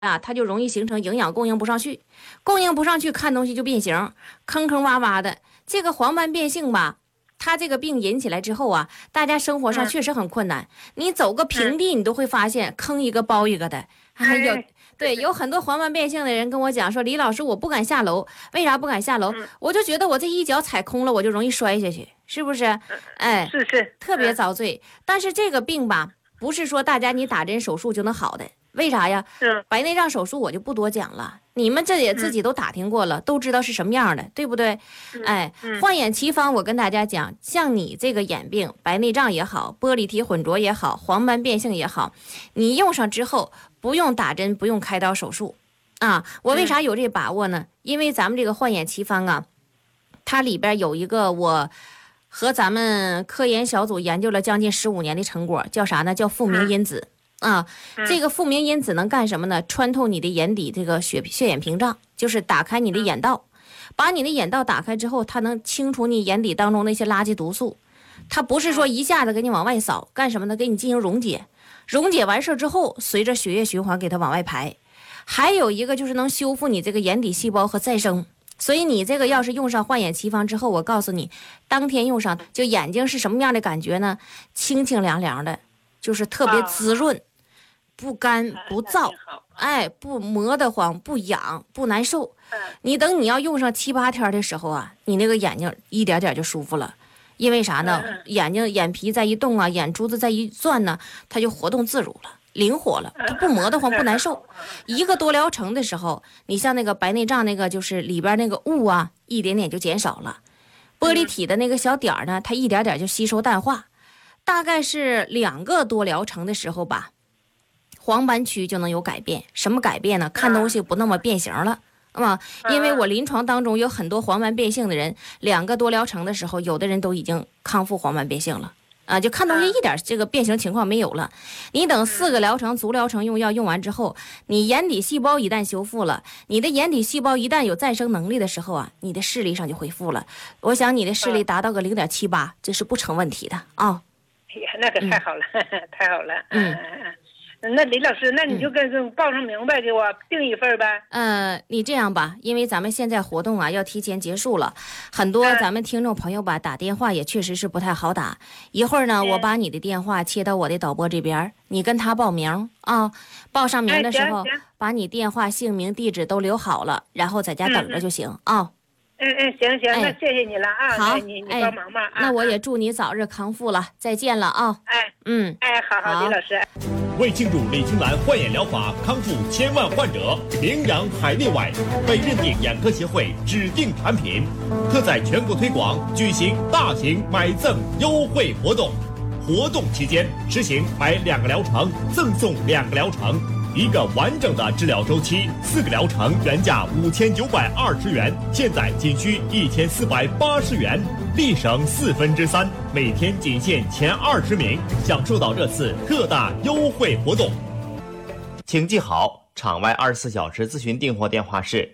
啊，它就容易形成营养供应不上去，看东西就变形，坑坑洼洼的。这个黄斑变性吧，它这个病引起来之后啊，大家生活上确实很困难。你走个平地，你都会发现坑一个包一个的。还有，对，有很多黄斑变性的人跟我讲说，李老师，我不敢下楼，为啥不敢下楼？我就觉得我这一脚踩空了，我就容易摔下去，是不是？哎， 是， 特别遭罪。但是这个病吧，不是说大家你打针手术就能好的。为啥呀？白内障手术我就不多讲了，你们这也自己都打听过了，都知道是什么样的，对不对？哎，换眼奇方，我跟大家讲，像你这个眼病，白内障也好，玻璃体混浊也好，黄斑变性也好，你用上之后不用打针，不用开刀手术啊。我为啥有这把握呢？因为咱们这个换眼奇方啊，它里边有一个我和咱们科研小组研究了将近15年的成果，叫啥呢？叫复明因子。这个复明因子能干什么呢？穿透你的眼底这个血眼屏障，就是打开你的眼道，把你的眼道打开之后，它能清除你眼底当中那些垃圾毒素。它不是说一下子给你往外扫，干什么呢？给你进行溶解，溶解完事之后，随着血液循环给它往外排。还有一个就是能修复你这个眼底细胞和再生。所以你这个要是用上换眼奇方之后，我告诉你，当天用上就眼睛是什么样的感觉呢？清清凉凉的，就是特别滋润。不干不燥，哎，不磨得慌，不痒，不难受。你等你要用上7、8天的时候啊，你那个眼睛一点点就舒服了。因为啥呢？眼皮再一动啊，眼珠子再一转呢，它就活动自如了，灵活了，它不磨得慌，不难受。一个多疗程的时候，你像那个白内障那个，就是里边那个雾啊，一点点就减少了。玻璃体的那个小点儿呢，它一点点就吸收淡化。大概是2个多疗程的时候吧。黄斑区就能有改变，什么改变呢？看东西不那么变形了，因为我临床当中有很多黄斑变性的人，2个多疗程的时候，有的人都已经康复黄斑变性了，就看东西一点这个变形情况没有了。你等4个疗程足疗程用药用完之后，你眼底细胞一旦修复了，你的眼底细胞一旦有再生能力的时候啊，你的视力上就恢复了。我想你的视力达到个0.78，这是不成问题的啊。 哎呀，那可太好了，太好了。那李老师，那你就跟报上名呗，给我订一份呗。 你这样吧，因为咱们现在活动啊要提前结束了，很多咱们听众朋友吧打电话也确实是不太好打。一会儿呢，我把你的电话切到我的导播这边，你跟他报名啊，报上名的时候，把你电话、姓名、地址都留好了，然后在家等着就行啊。 行，那谢谢你了啊。 好， 你帮忙吧。 那我也祝你早日康复了，再见了啊。 好，李老师。 为庆祝李青兰换眼疗法康复1000万患者，名扬海内外，被认定眼科协会指定产品，特在全国推广，举行大型买赠优惠活动。活动期间实行买2个疗程赠送2个疗程，1个完整的治疗周期，4个疗程原价5920元，现在仅需1480元，立省3/4，每天仅限前20名，享受到这次特大优惠活动。 请记好，场外24小时咨询订货电话是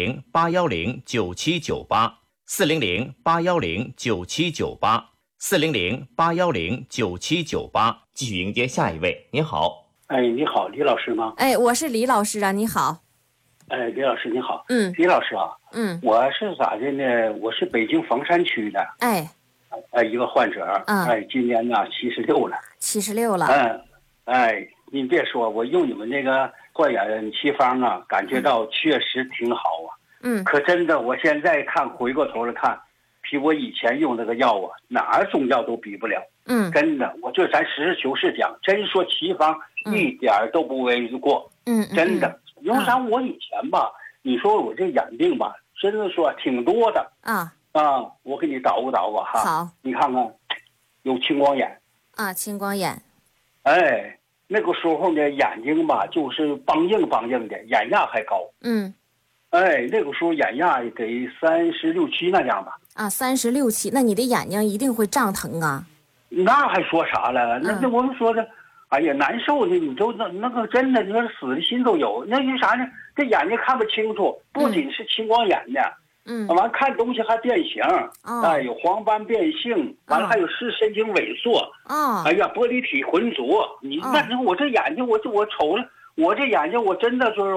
400-810-9798，400-810-9798，400-810-9798。继续迎接下一位。你好。 你好，李老师吗？ 我是李老师啊，你好。 李老师你好。李老师啊，我是咋的呢？我是北京房山区的，一个患者，今年呢76了。 76了。 您别说，我用你们那个换眼奇方啊，感觉到确实挺好啊。可真的，我现在回过头来看，比我以前用那个药啊，哪儿中药都比不了。真的，我这咱实事求是讲，真说奇方一点都不为过。真的，因为啥？我以前吧，你说我这眼病吧，真的说挺多的我给你捣鼓捣鼓哈。 好， 你看看，有青光眼青光眼。 那个时候呢，眼睛吧就是梆硬的，眼压还高。那个时候眼压得36、7那样吧。 36、7，那你的眼睛一定会胀疼啊。 那还说啥了？那我们说的，哎呀，难受的，你都那个真的，你说死的心都有。那因为啥呢？这眼睛看不清楚，不仅是青光眼的，完看东西还变形，有黄斑变性，完了还有视神经萎缩，哎呀，玻璃体浑浊。那我这眼睛，我瞅了， 我这眼睛我真的就是